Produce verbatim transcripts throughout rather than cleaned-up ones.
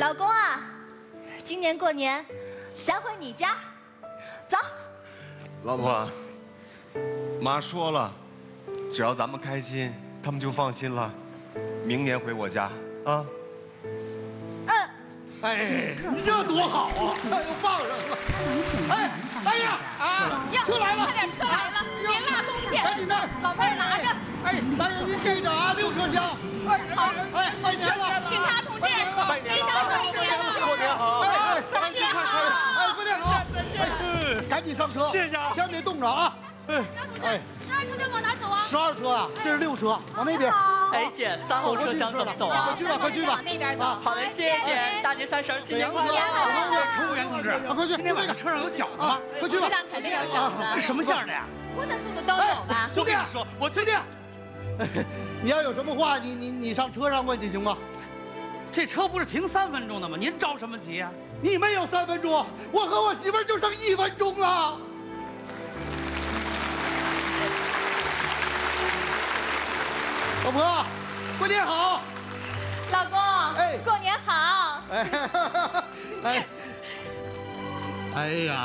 老公啊，今年过年咱回你家，走。 老婆，妈说了，只要咱们开心，他们就放心了。明年回我家啊。 嗯。 哎，你这多好啊！又放上了。哎，大爷啊，车来了， 快点，车来了，别落东西。 赶紧的， 老伴儿拿着。 哎，大爷您记着啊，六车厢。哎，好，哎，拜年了， 警察同志， 拜年了， 拜年了， 过年好。 哎哎， 过年好， 哎，过年好。哎，赶紧上车， 谢谢啊， 千万别冻着啊。 警察同志，十二车厢往哪走啊？ 十二车啊，这是六车，往那边。 哎姐，三号车厢怎么走啊？ 快去吧，快去吧。 往那边走。 好嘞，谢谢姐，大年三十新年快乐！ 乘务员同志，快去！ 今天晚上车上有饺子吗？ 快去吧。 车上肯定有饺子。 什么馅的呀？ 荤的素的都有吧？ 兄弟， 说，我兄弟，你要有什么话，你你你上车上问去行吗？ 这车不是停三分钟的吗？您着什么急呀？ 你们有三分钟，我和我媳妇儿就剩一分钟了。老婆，过年好！ 老公， 哎， 过年好！ 哎，哎，哎呀，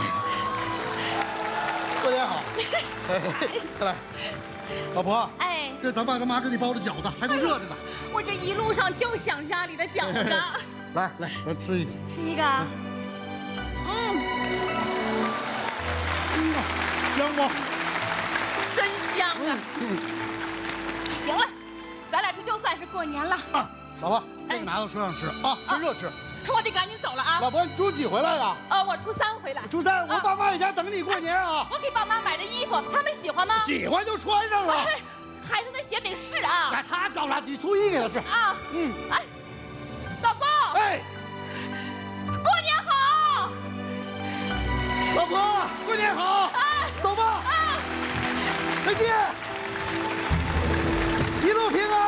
过年好！哎，来，老婆， 哎， 这咱爸咱妈给你包的饺子还能热着呢。 我这一路上就想家里的饺子。 来来，来吃一个。 吃一个。嗯。 嗯，香不？ 真香啊！行了，咱俩这就算是过年了。 啊，老婆，这个拿到车上吃啊，趁热吃。 我得赶紧走了啊！ 老婆，你初几回来的？ 呃，我初三回来。 初三，我爸妈在家等你过年啊。 我给爸妈买的衣服，他们喜欢吗？ 喜欢就穿上了。 孩子那鞋得试啊。 哎，他着啥急？初一给他试。 啊，嗯，哎，老公， 哎， 过年好！ 老婆，过年好！ 哎， 走吧。 啊， 再见，一路平安。